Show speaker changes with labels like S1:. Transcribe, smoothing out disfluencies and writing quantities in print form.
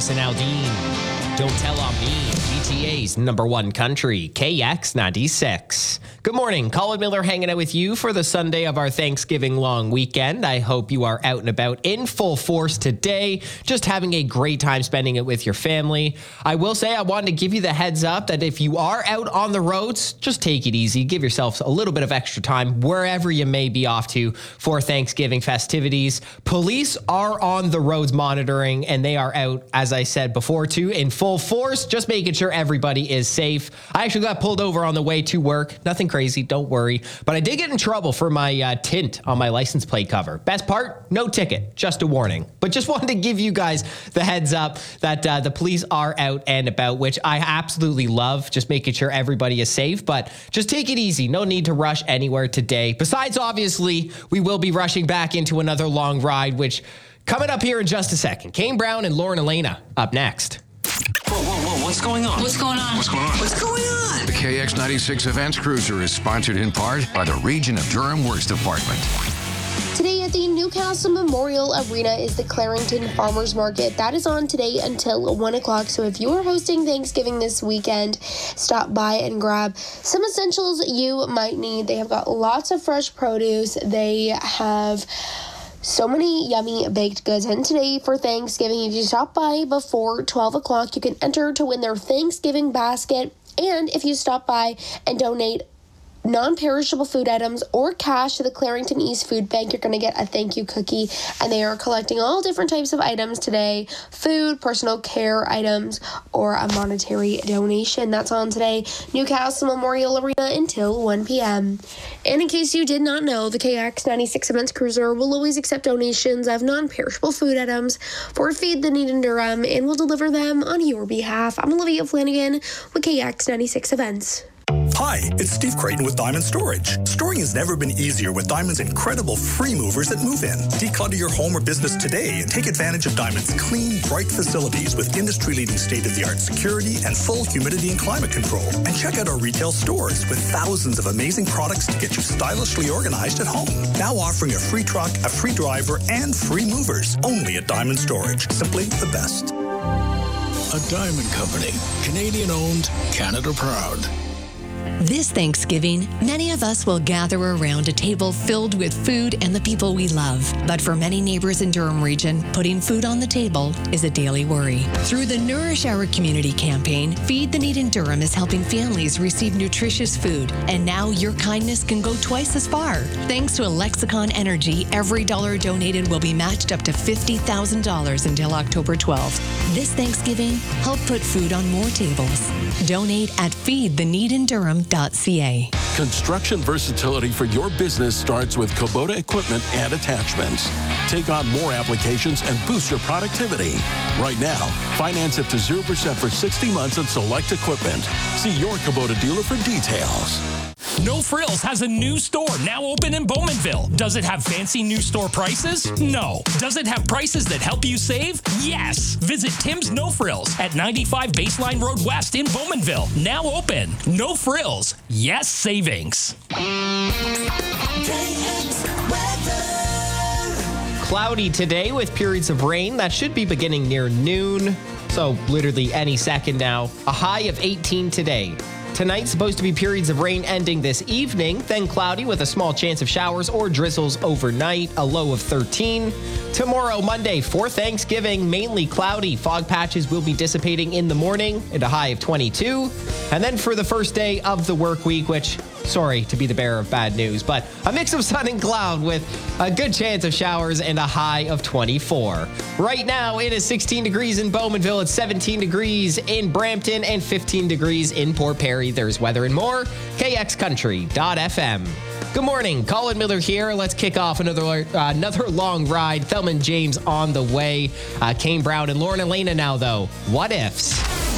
S1: Jason Aldean. Don't Tell on Me, GTA's number one country, KX96. Good morning, Colin Miller hanging out with you for the Sunday of our Thanksgiving long weekend. I hope you are out and about in full force today, just having a great time spending it with your family. I will say I wanted to give you the heads up that if you are out on the roads, just take it easy. Give yourself a little bit of extra time wherever you may be off to for Thanksgiving festivities. Police are on the roads monitoring, and they are out, as I said before, too, in full force, just making sure everybody is safe. I actually got pulled over on the way to work. Nothing crazy, don't worry. But I did get in trouble for my tint on my license plate cover. Best part, no ticket, just a warning. But just wanted to give you guys the heads up that the police are out and about, which I absolutely love, just making sure everybody is safe. But just take it easy. No need to rush anywhere today. Besides, obviously, we will be rushing back into another long ride, which coming up here in just a second. Kane Brown and Lauren Elena up next.
S2: Whoa, what's going on?
S3: What's going on?
S2: What's going on?
S3: What's going on?
S4: The KX96 Events Cruiser is sponsored in part by the Region of Durham Works Department.
S5: Today at the Newcastle Memorial Arena is the Clarington Farmers Market. That is on today until 1 o'clock. So if you are hosting Thanksgiving this weekend, stop by and grab some essentials you might need. They have got lots of fresh produce. They have so many yummy baked goods. And today for Thanksgiving, if you stop by before 12 o'clock, you can enter to win their Thanksgiving basket. And if you stop by and donate non-perishable food items or cash to the Clarington East Food Bank, you're going to get a thank you cookie. And they are collecting all different types of items today: food, personal care items, or a monetary donation. That's on today, Newcastle Memorial Arena, until 1 p.m. And in case you did not know, the KX96 Events Cruiser will always accept donations of non-perishable food items for Feed the Need in Durham and will deliver them on your behalf. I'm Olivia Flanagan with KX96 Events.
S6: Hi, it's Steve Creighton with Diamond Storage. Storing has never been easier with Diamond's incredible free movers that move in. Declutter your home or business today and take advantage of Diamond's clean, bright facilities with industry-leading state-of-the-art security and full humidity and climate control. And check out our retail stores with thousands of amazing products to get you stylishly organized at home. Now offering a free truck, a free driver, and free movers. Only at Diamond Storage. Simply the best.
S7: A Diamond Company. Canadian-owned, Canada proud.
S8: This Thanksgiving, many of us will gather around a table filled with food and the people we love. But for many neighbors in Durham Region, putting food on the table is a daily worry. Through the Nourish Our Community campaign, Feed the Need in Durham is helping families receive nutritious food. And now your kindness can go twice as far. Thanks to Lexicon Energy, every dollar donated will be matched up to $50,000 until October 12th. This Thanksgiving, help put food on more tables. Donate at feedtheneedindurham.ca.
S9: Construction versatility for your business starts with Kubota equipment and attachments. Take on more applications and boost your productivity. Right now, finance up to 0% for 60 months on select equipment. See your Kubota dealer for details.
S10: No Frills has a new store now open in Bowmanville. Does it have fancy new store prices? No. Does it have prices that help you save? Yes. Visit Tim's No Frills at 95 Baseline Road West in Bowmanville. Now open. No Frills. Yes savings.
S1: Cloudy today with periods of rain. That should be beginning near noon. So literally any second now. A high of 18 today. Tonight, supposed to be periods of rain ending this evening, then cloudy with a small chance of showers or drizzles overnight, a low of 13. Tomorrow, Monday, for Thanksgiving, mainly cloudy. Fog patches will be dissipating in the morning at a high of 22. And then for the first day of the work week, which, sorry to be the bearer of bad news, but a mix of sun and cloud with a good chance of showers and a high of 24. Right now, it is 16 degrees in Bowmanville. It's 17 degrees in Brampton and 15 degrees in Port Perry. There's weather and more. KXCountry.fm. Good morning. Colin Miller here. Let's kick off another long ride. Thelma and James on the way. Kane Brown and Lauren Elena now, though. What ifs?